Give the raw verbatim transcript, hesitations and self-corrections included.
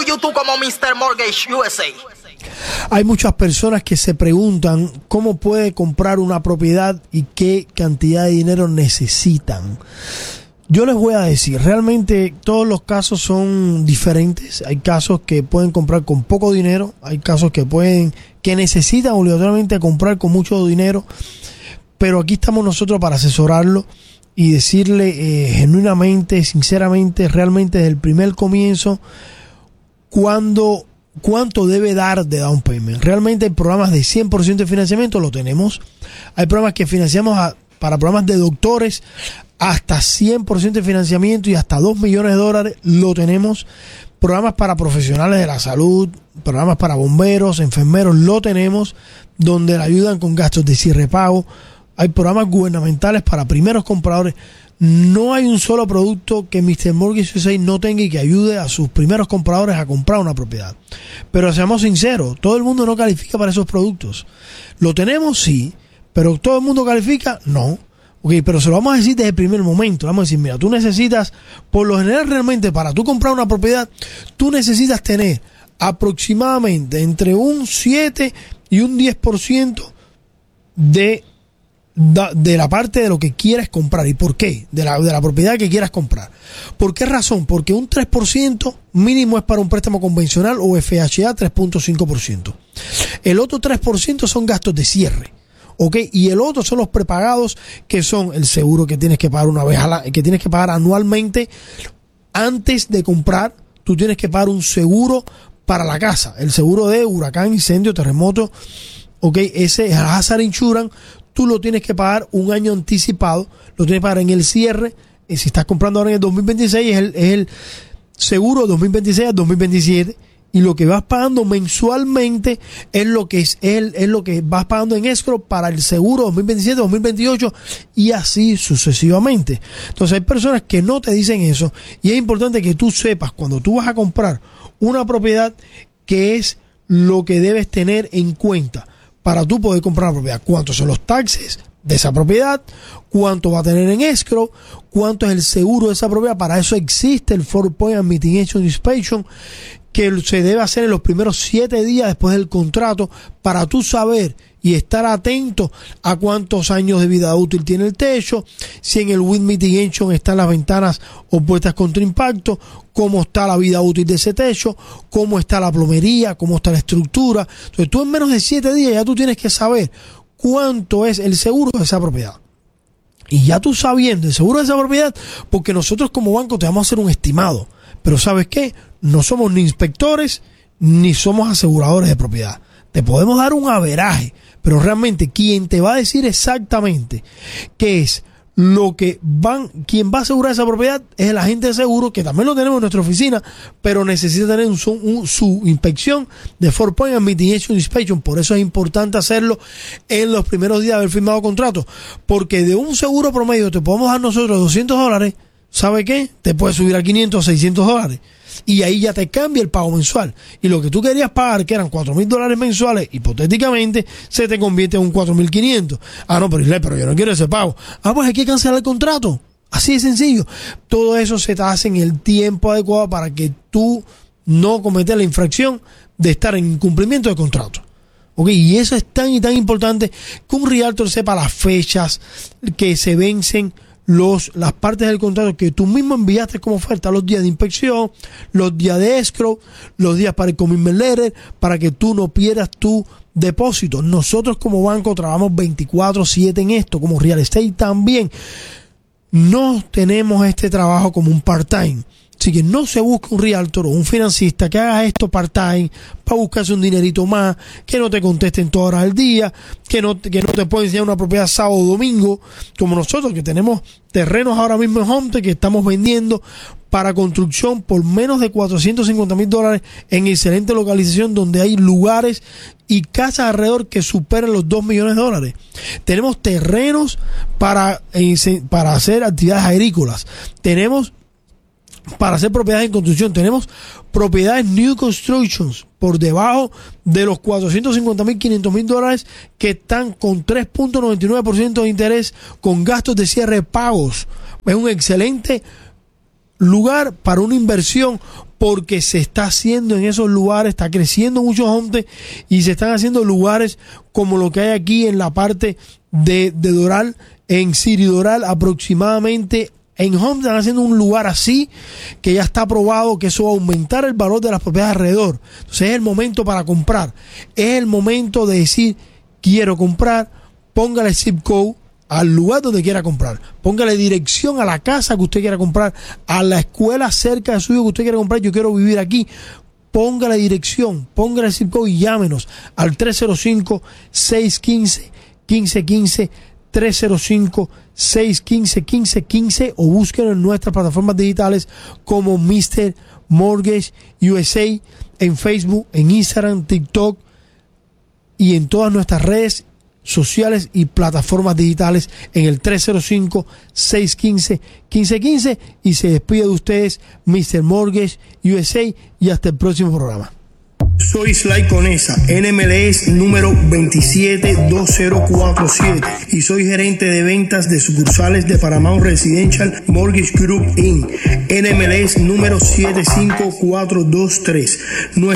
YouTube como mister Mortgage U S A. Hay muchas personas que se preguntan cómo puede comprar una propiedad y qué cantidad de dinero necesitan. Yo les voy a decir, realmente todos los casos son diferentes. Hay casos que pueden comprar con poco dinero, hay casos que pueden, que necesitan obligatoriamente comprar con mucho dinero, pero aquí estamos nosotros para asesorarlo y decirle eh, genuinamente, sinceramente, realmente desde el primer comienzo, cuándo, cuánto debe dar de down payment. Realmente hay programas de cien por ciento de financiamiento, lo tenemos. Hay programas que financiamos a, para programas de doctores, hasta cien por ciento de financiamiento y hasta dos millones de dólares lo tenemos. Programas para profesionales de la salud, programas para bomberos, enfermeros, lo tenemos, donde le ayudan con gastos de cierre pago. Hay programas gubernamentales para primeros compradores. No hay un solo producto que mister Mortgage U S A no tenga y que ayude a sus primeros compradores a comprar una propiedad. Pero seamos sinceros, todo el mundo no califica para esos productos. ¿Lo tenemos? Sí. ¿Pero todo el mundo califica? No. Ok, pero se lo vamos a decir desde el primer momento. Vamos a decir, mira, tú necesitas, por lo general realmente, para tú comprar una propiedad, tú necesitas tener aproximadamente entre un siete y un diez por ciento de, de la parte de lo que quieres comprar. ¿Y por qué? De la, de la propiedad que quieras comprar. ¿Por qué razón? Porque un tres por ciento mínimo es para un préstamo convencional o F H A tres punto cinco por ciento. El otro tres por ciento son gastos de cierre. ¿Ok? Y el otro son los prepagados, que son el seguro que tienes que pagar una vez a la, que tienes que pagar anualmente antes de comprar. Tú tienes que pagar un seguro para la casa, el seguro de huracán, incendio, terremoto. ¿Ok? Ese es el Hazard Insurance. Tú lo tienes que pagar un año anticipado, lo tienes que pagar en el cierre. Y si estás comprando ahora en el dos mil veintiséis, es el, es el seguro dos mil veintiséis al dos mil veintisiete. Y lo que vas pagando mensualmente es lo que es, es, es lo que vas pagando en escrow para el seguro dos mil veintisiete, dos mil veintiocho y así sucesivamente. Entonces hay personas que no te dicen eso y es importante que tú sepas cuando tú vas a comprar una propiedad qué es lo que debes tener en cuenta para tú poder comprar una propiedad. ¿Cuántos son los taxes de esa propiedad? ¿Cuánto va a tener en escrow? ¿Cuánto es el seguro de esa propiedad? Para eso existe el Four Point and Mitigation Inspection, que se debe hacer en los primeros siete días después del contrato para tú saber y estar atento a cuántos años de vida útil tiene el techo, si en el wind mitigation están las ventanas opuestas contra impacto, cómo está la vida útil de ese techo, cómo está la plomería, cómo está la estructura. Entonces tú en menos de siete días ya tú tienes que saber cuánto es el seguro de esa propiedad. Y ya tú sabiendo el seguro de esa propiedad, porque nosotros como banco te vamos a hacer un estimado. Pero ¿sabes qué? No somos ni inspectores ni somos aseguradores de propiedad. Te podemos dar un averaje, pero realmente quien te va a decir exactamente qué es lo que van, quien va a asegurar esa propiedad es el agente de seguro, que también lo tenemos en nuestra oficina, pero necesita tener un, un, su inspección de Four Point and Mitigation Inspection. Por eso es importante hacerlo en los primeros días de haber firmado contrato, porque de un seguro promedio te podemos dar nosotros doscientos dólares. ¿Sabe qué? Te puede subir a quinientos, seiscientos dólares. Y ahí ya te cambia el pago mensual. Y lo que tú querías pagar, que eran cuatro mil dólares mensuales, hipotéticamente, se te convierte en un cuatro mil quinientos. Ah, no, pero, pero yo no quiero ese pago. Ah, pues hay que cancelar el contrato. Así de sencillo. Todo eso se te hace en el tiempo adecuado para que tú no cometas la infracción de estar en incumplimiento de contrato. Okay, y eso es tan y tan importante que un realtor sepa las fechas que se vencen los, las partes del contrato que tú mismo enviaste como oferta, los días de inspección, los días de escrow, los días para el commitment letter, para que tú no pierdas tu depósito. Nosotros como banco trabajamos veinticuatro siete en esto, como real estate también. No tenemos este trabajo como un part-time. Así que no se busca un realtor o un financista que haga esto part-time para buscarse un dinerito más, que no te contesten todas horas al día, que no, que no te pueda enseñar una propiedad sábado o domingo, como nosotros que tenemos terrenos ahora mismo en Homestead que estamos vendiendo para construcción por menos de cuatrocientos cincuenta mil dólares en excelente localización donde hay lugares y casas alrededor que superan los dos millones de dólares. Tenemos terrenos para, para hacer actividades agrícolas. Tenemos para hacer propiedades en construcción. Tenemos propiedades new constructions por debajo de los cuatrocientos cincuenta mil, quinientos mil dólares que están con tres punto noventa y nueve por ciento de interés con gastos de cierre pagos. Es un excelente lugar para una inversión, porque se está haciendo en esos lugares, está creciendo muchos homes y se están haciendo lugares como lo que hay aquí en la parte de, de Doral, en City Doral, aproximadamente en Homes están haciendo un lugar así, que ya está probado que eso va a aumentar el valor de las propiedades alrededor. Entonces es el momento para comprar, es el momento de decir quiero comprar, póngale zip code al lugar donde quiera comprar, póngale dirección a la casa que usted quiera comprar, a la escuela cerca de suyo que usted quiera comprar, yo quiero vivir aquí, póngale dirección, póngale zip code y llámenos al tres cero cinco, seis uno cinco, uno cinco uno cinco, tres cero cinco, seis uno cinco, uno cinco uno cinco o búsquenlo en nuestras plataformas digitales como mister Mortgage U S A en Facebook, en Instagram, TikTok y en todas nuestras redes sociales y plataformas digitales en el tres cero cinco, seis uno cinco, uno cinco uno cinco y se despide de ustedes mister Mortgage U S A y hasta el próximo programa. Soy Sly Conesa, N M L S número veintisiete dos cero cuatro siete y soy gerente de ventas de sucursales de Paramount Residential Mortgage Group incorporated, N M L S número siete cinco cuatro dos tres. Nuestra